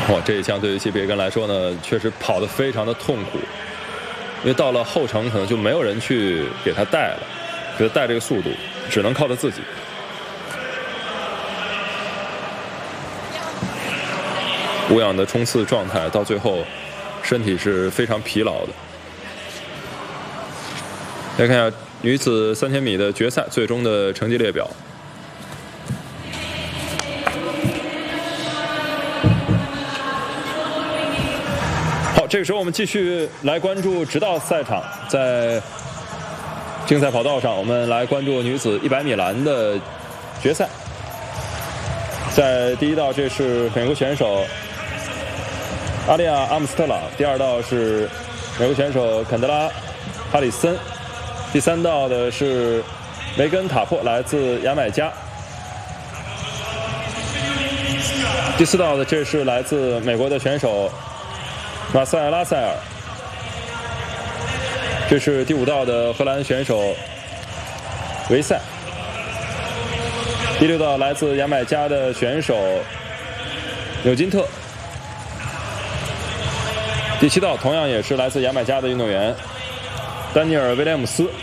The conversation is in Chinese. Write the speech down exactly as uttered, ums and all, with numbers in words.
哇，这一项对于谢别根来说呢，确实跑得非常的痛苦，因为到了后程可能就没有人去给他带了，给他带这个速度，只能靠他自己。无氧的冲刺状态到最后，身体是非常疲劳的。来看一下女子三千米的决赛最终的成绩列表。好，这个时候我们继续来关注直道赛场，在竞赛跑道上，我们来关注女子一百米栏的决赛。在第一道，这是美国选手阿利亚·阿姆斯特朗，第二道是美国选手坎德拉·哈里森，第三道的是梅根·塔珀，来自牙买加，第四道的这是来自美国的选手马塞尔·拉塞尔，这是第五道的荷兰选手维塞，第六道来自牙买加的选手纽金特，第七道同样也是来自牙买加的运动员丹尼尔·威廉姆斯。